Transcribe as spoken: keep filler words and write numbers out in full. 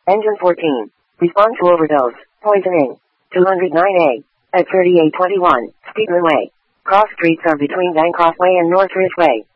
Engine fourteen. Respond to overdose. Poisoning. two oh nine A. At thirty-eight twenty-one. Speedman Way. Cross streets are between Bancroft Way and North Ridge Way.